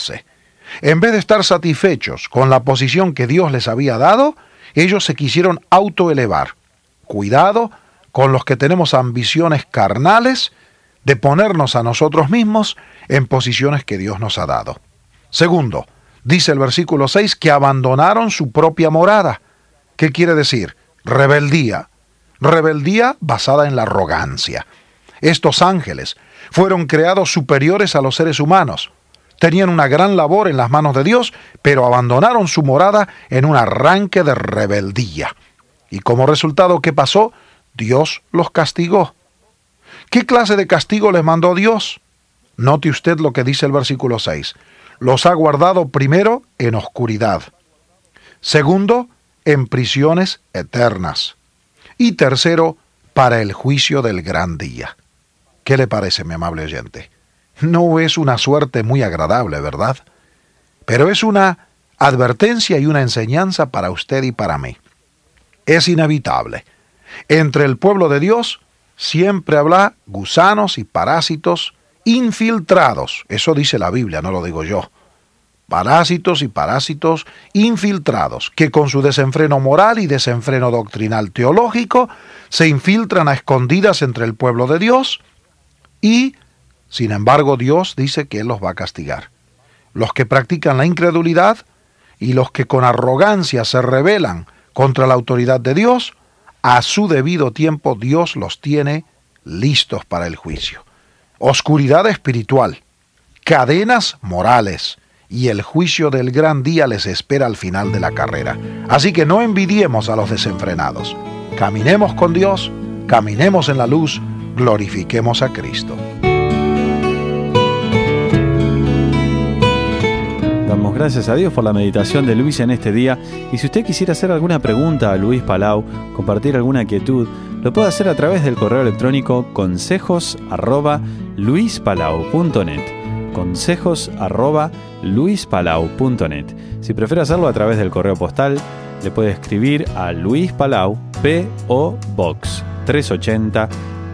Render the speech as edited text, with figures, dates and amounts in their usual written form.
subirse. En vez de estar satisfechos con la posición que Dios les había dado, ellos se quisieron autoelevar. Cuidado con los que tenemos ambiciones carnales de ponernos a nosotros mismos en posiciones que Dios nos ha dado. Segundo, dice el versículo 6 que abandonaron su propia morada. ¿Qué quiere decir? Rebeldía. Rebeldía basada en la arrogancia. Estos ángeles fueron creados superiores a los seres humanos. Tenían una gran labor en las manos de Dios, pero abandonaron su morada en un arranque de rebeldía. Y como resultado, ¿qué pasó? Dios los castigó. ¿Qué clase de castigo les mandó Dios? Note usted lo que dice el versículo 6. Los ha guardado primero en oscuridad. Segundo, en prisiones eternas. Y tercero, para el juicio del gran día. ¿Qué le parece, mi amable oyente? No es una suerte muy agradable, ¿verdad? Pero es una advertencia y una enseñanza para usted y para mí. Es inevitable. Entre el pueblo de Dios siempre habrá gusanos y parásitos infiltrados. Eso dice la Biblia, no lo digo yo. Parásitos y parásitos infiltrados, que con su desenfreno moral y desenfreno doctrinal teológico se infiltran a escondidas entre el pueblo de Dios y, sin embargo, Dios dice que Él los va a castigar. Los que practican la incredulidad y los que con arrogancia se rebelan contra la autoridad de Dios, a su debido tiempo Dios los tiene listos para el juicio. Oscuridad espiritual, cadenas morales, y el juicio del gran día les espera al final de la carrera. Así que no envidiemos a los desenfrenados. Caminemos con Dios, caminemos en la luz, glorifiquemos a Cristo. Damos gracias a Dios por la meditación de Luis en este día. Y si usted quisiera hacer alguna pregunta a Luis Palau, compartir alguna quietud, lo puede hacer a través del correo electrónico consejos@luispalau.net. consejos@luispalau.net. Si prefiere hacerlo a través del correo postal, le puede escribir a Luis Palau, P.O. Box 380